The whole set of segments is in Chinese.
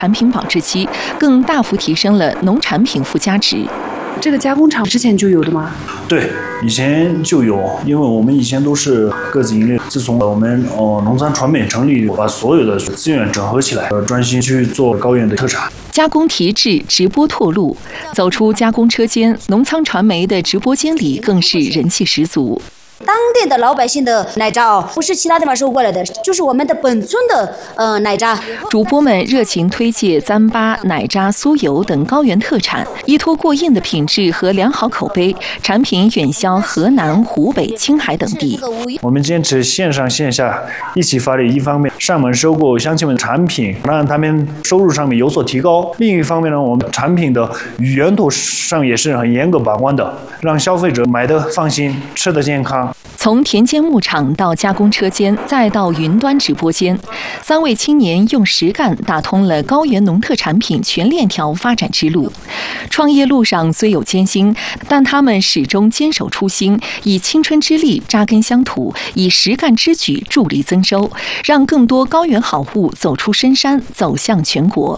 产品保质期，更大幅提升了农产品附加值。 这个加工厂之前就有的吗？ 对，以前就有，因为我们以前都是各自营业。自从我们农残传媒成立，把所有的资源整合起来，专心去做高原的特产。 加工提质、直播拓路，走出加工车间，农仓传媒的直播间里更是人气十足。 当地的老百姓的奶渣不是其他地方收过来的，就是我们的本村的奶渣。 主播们热情推介糌粑、奶渣、酥油等高原特产，依托过硬的品质和良好口碑，产品远销河南、湖北、青海等地。 我们坚持线上线下一起发力，一方面上门收购乡亲们的产品，让他们收入上面有所提高；另一方面呢，我们产品的源头上也是很严格把关的，让消费者买得放心，吃得健康。 从田间牧场到加工车间，再到云端直播间，3位青年用实干打通了高原农特产品全链条发展之路。创业路上虽有艰辛，但他们始终坚守初心，以青春之力扎根乡土，以实干之举助力增收，让更多高原好物走出深山，走向全国。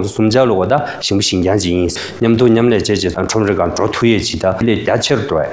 손자로다 신기한지 냠도 냠래 제제 첨르간 조투예지다 레야처르도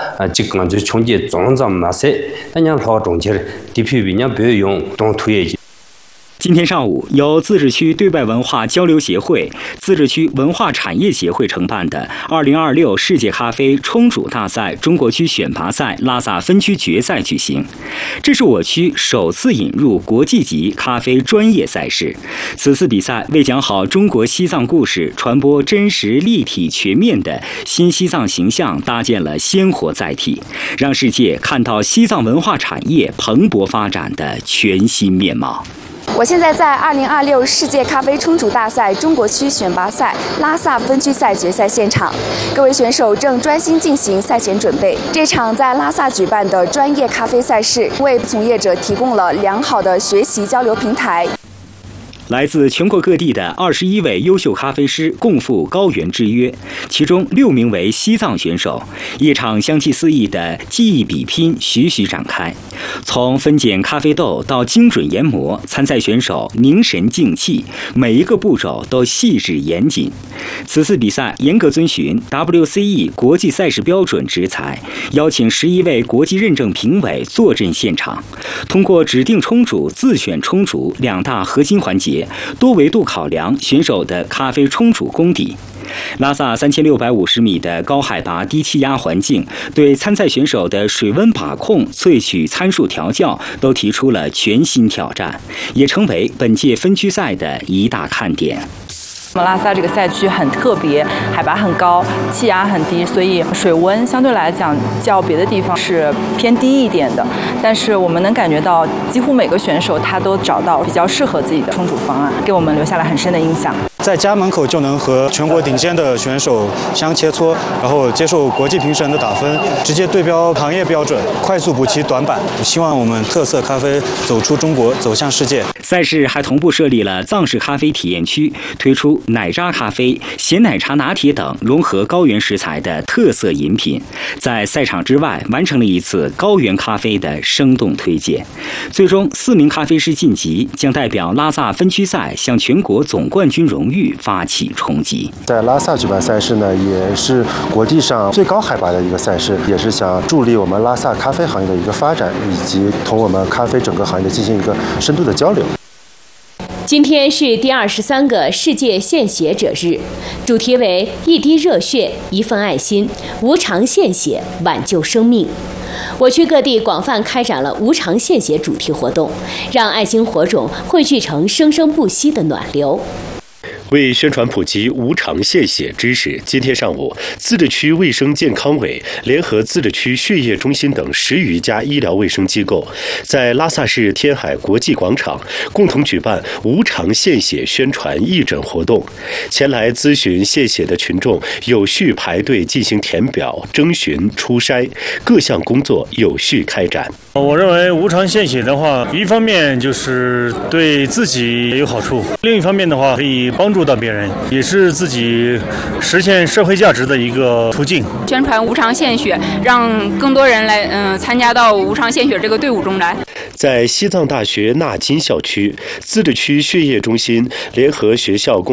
지금 총계 종점 나세 그냥 더 종제 DP비냐 배용 동투예지。 今天上午，由自治区对外文化交流协会、自治区文化产业协会承办的2026世界咖啡冲煮大赛中国区选拔赛拉萨分区决赛举行。这是我区首次引入国际级咖啡专业赛事。此次比赛为讲好中国西藏故事，传播真实、立体、全面的新西藏形象，搭建了鲜活载体，让世界看到西藏文化产业蓬勃发展的全新面貌。 我现在在2026世界咖啡冲煮大赛中国区选拔赛拉萨分区赛决赛现场，各位选手正专心进行赛前准备。这场在拉萨举办的专业咖啡赛事，为从业者提供了良好的学习交流平台。 来自全国各地的21位优秀咖啡师共赴高原之约，其中6名为西藏选手。一场香气四溢的技艺比拼徐徐展开，从分拣咖啡豆到精准研磨，参赛选手凝神静气，每一个步骤都细致严谨。此次比赛严格遵循 WCE 国际赛事标准执裁，邀请11位国际认证评委坐镇现场，通过指定冲煮、自选冲煮2大核心环节，多维度考量选手的咖啡冲煮功底。拉萨3650米的高海拔低气压环境，对参赛选手的水温把控、萃取参数调教都提出了全新挑战，也成为本届分区赛的一大看点。 拉萨这个赛区很特别，海拔很高，气压很低，所以水温相对来讲较别的地方是偏低一点的。但是我们能感觉到，几乎每个选手他都找到比较适合自己的冲煮方案，给我们留下了很深的印象。 在家门口就能和全国顶尖的选手相切磋，然后接受国际评审的打分，直接对标行业标准，快速补齐短板。希望我们特色咖啡走出中国，走向世界。 赛事还同步设立了藏式咖啡体验区，推出奶渣咖啡、咸奶茶拿铁等融合高原食材的特色饮品，在赛场之外完成了一次高原咖啡的生动推荐。最终4名咖啡师晋级，将代表拉萨分区赛向全国总冠军荣誉发起冲击。 在拉萨举办赛事呢，也是国际上最高海拔的一个赛事，也是想助力我们拉萨咖啡行业的一个发展，以及同我们咖啡整个行业进行一个深度的交流。 今天是第23个世界献血者日，主题为一滴热血，一份爱心，无偿献血，挽救生命。我区各地广泛开展了无偿献血主题活动，让爱心火种汇聚成生生不息的暖流。 为宣传普及无偿献血知识，今天上午，自治区卫生健康委联合自治区血液中心等10余家医疗卫生机构，在拉萨市天海国际广场共同举办无偿献血宣传义诊活动。前来咨询献血的群众有序排队进行填表、征询、初筛，各项工作有序开展。 我认为无偿献血的话，一方面就是对自己有好处，另一方面的话可以帮助到别人，也是自己实现社会价值的一个途径。 宣传无偿献血，让更多人来参加到无偿献血这个队伍中来。 在西藏大学纳金校区，自治区血液中心联合学校共